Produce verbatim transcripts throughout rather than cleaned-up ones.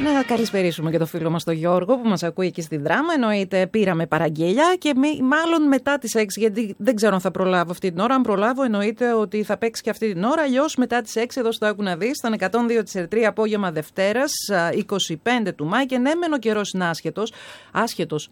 Να καλησπερίσουμε και το φίλο μας τον Γιώργο που μας ακούει εκεί στη Δράμα. Εννοείται πήραμε παραγγέλια και μη, μάλλον μετά τις έξι, γιατί δεν ξέρω αν θα προλάβω αυτή την ώρα. Αν προλάβω, εννοείται ότι θα παίξει και αυτή την ώρα. Αλλιώς μετά τις έξι, εδώ στο Άκου να δεις, στον εκατόν δύο της Ερτρία απόγευμα Δευτέρας, είκοσι πέντε του Μάη. Και ναι, μεν ο καιρός είναι άσχετος. Άσχετος.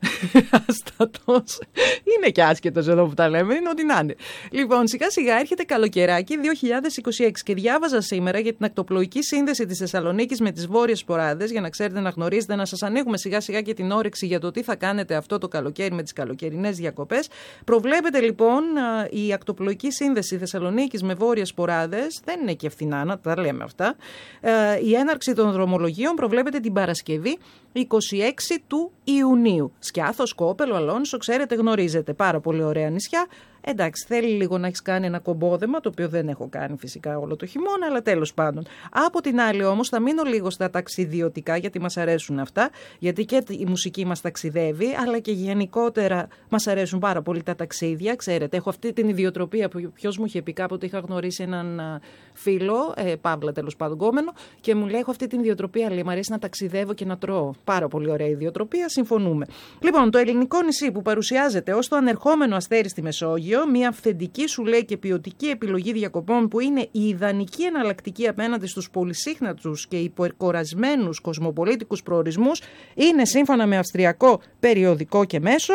Αστατός. Είναι και άσχετος εδώ που τα λέμε, είναι ό,τι να είναι. Λοιπόν, σιγά σιγά έρχεται καλοκαιράκι δύο χιλιάδες είκοσι έξι και διάβαζα σήμερα για την ακτοπλοϊκή σύνδεση της Θεσσαλονίκης με τις βόρειες Σποράδες. Για να ξέρετε, να γνωρίζετε, να σας ανοίγουμε σιγά σιγά και την όρεξη για το τι θα κάνετε αυτό το καλοκαίρι με τις καλοκαιρινές διακοπές. Προβλέπετε λοιπόν η ακτοπλοϊκή σύνδεση Θεσσαλονίκης με βόρειες Σποράδες. Δεν είναι και φθηνά, να τα λέμε αυτά. Η έναρξη των δρομολογίων προβλέπεται την Παρασκευή είκοσι έξι του Ιουνίου. Σκιάθος, Κόπελο, Αλόνισο, ξέρετε, γνωρίζετε. Πάρα πολύ ωραία νησιά. Εντάξει, θέλει λίγο να έχεις κάνει ένα κομπόδεμα, το οποίο δεν έχω κάνει φυσικά όλο το χειμώνα, αλλά τέλος πάντων. Από την άλλη όμως θα μείνω λίγο στα ταξιδιωτικά, γιατί μας αρέσουν αυτά, γιατί και η μουσική μας ταξιδεύει, αλλά και γενικότερα μας αρέσουν πάρα πολύ τα ταξίδια. Ξέρετε, έχω αυτή την ιδιοτροπία που ποιος μου είχε πει κάποτε, είχα γνωρίσει έναν φίλο, ε, Παύλα τέλος πάντων γκόμενο, και μου λέει: έχω αυτή την ιδιοτροπία, λέει, μου αρέσει να ταξιδεύω και να τρώω. Πάρα πολύ ωραία ιδιοτροπία, συμφωνούμε. Λοιπόν, το ελληνικό νησί που παρουσιάζεται ως το ανερχόμενο αστέρι στη Μεσόγειο, μια αυθεντική, σου λέει, και ποιοτική επιλογή διακοπών που είναι η ιδανική εναλλακτική απέναντι στους πολυσύχνατους και υπερκορασμένους κοσμοπολίτικους προορισμούς, είναι, σύμφωνα με αυστριακό περιοδικό και μέσο,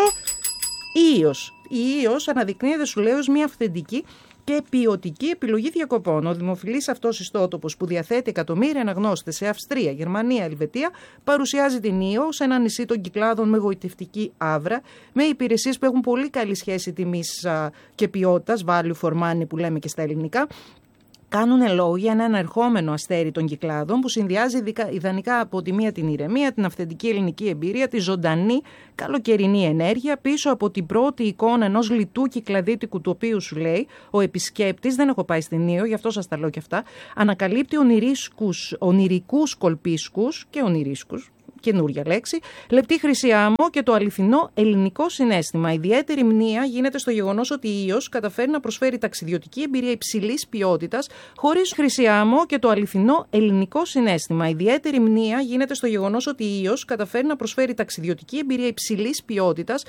Ίος. Η Ίος αναδεικνύεται, σου λέω, ως μια αυθεντική και ποιοτική επιλογή διακοπών. Ο δημοφιλής αυτός ιστότοπος που διαθέτει εκατομμύρια αναγνώστες σε Αυστρία, Γερμανία, Ελβετία, παρουσιάζει την Ήο σε ένα νησί των Κυκλάδων με γοητευτική άβρα, με υπηρεσίες που έχουν πολύ καλή σχέση τιμής και ποιότητας, value for money που λέμε και στα ελληνικά. Κάνουν λόγο για ένα ανερχόμενο αστέρι των Κυκλάδων που συνδυάζει ιδανικά από τη μία την ηρεμία, την αυθεντική ελληνική εμπειρία, τη ζωντανή καλοκαιρινή ενέργεια, πίσω από την πρώτη εικόνα ενός λιτού κυκλαδίτικου τοπίου, σου λέει, ο επισκέπτης, δεν έχω πάει στην Ήο, γι' αυτό σας τα λέω και αυτά, ανακαλύπτει ονειρικούς, ονειρικούς κολπίσκους και ονειρίσκους. Καινούρια λέξη, λεπτή χρυσή άμμο και το αληθινό ελληνικό συναίσθημα. Ιδιαίτερη μνήα γίνεται στο γεγονός ότι η Ήος καταφέρει να προσφέρει ταξιδιωτική εμπειρία υψηλής ποιότητας χωρίς χρυσή άμμο και το αληθινό ελληνικό συναίσθημα. Ιδιαίτερη μνήα γίνεται στο γεγονός ότι η Ήος καταφέρει να προσφέρει ταξιδιωτική εμπειρία υψηλής ποιότητας